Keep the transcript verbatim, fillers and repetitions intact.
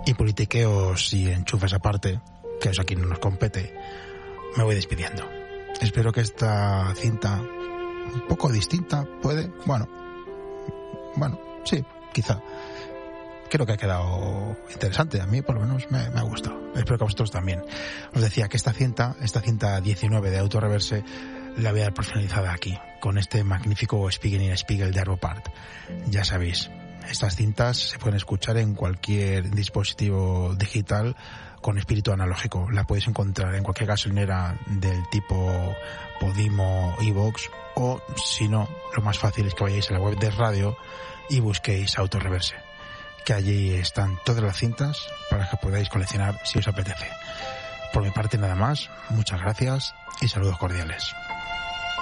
y politiqueos y enchufes aparte, que eso aquí no nos compete, me voy despidiendo. Espero que esta cinta, un poco distinta, puede, bueno, bueno, sí, quizá. Creo que ha quedado interesante, a mí por lo menos me, me ha gustado. Espero que a vosotros también. Os decía que esta cinta, esta cinta diecinueve de Autoreverse, la voy a dar por finalizada aquí, con este magnífico Spiegel in Spiegel de Arvo Pärt. Ya sabéis, estas cintas se pueden escuchar en cualquier dispositivo digital con espíritu analógico. La podéis encontrar en cualquier gasolinera del tipo Podimo, iVoox, o si no, lo más fácil es que vayáis a la web de radio y busquéis Autoreverse, que allí están todas las cintas para que podáis coleccionar si os apetece. Por mi parte nada más, muchas gracias y saludos cordiales.